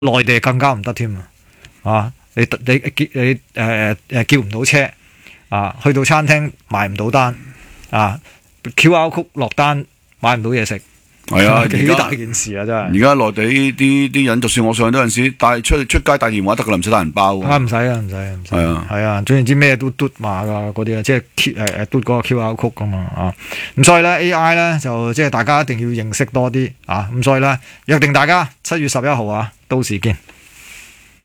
內地更加唔得添啊！你叫唔到車啊，去到餐廳買唔到單啊 ，QR code 落單買唔到嘢食， 係啊， 幾大件事啊真係。 而家內地啲人，就算我上嗰陣時出街帶電話得㗎啦，唔使帶銀包。 唔使啊，唔使。係啊，總言之咩都嘟碼㗎嗰啲啊，即係嘟嗰個 QR code 㗎嘛啊。咁所以咧 AI 咧就即係大家一定要認識多啲啊。咁所以咧約定大家7月11號啊，到時見。